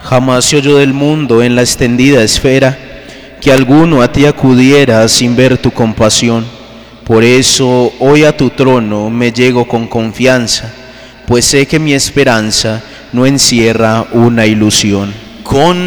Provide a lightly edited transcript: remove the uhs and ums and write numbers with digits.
Jamás se oyó del mundo en la extendida esfera que alguno a ti acudiera sin ver tu compasión. Por eso hoy a tu trono me llego con confianza, pues sé que mi esperanza no encierra una ilusión. Con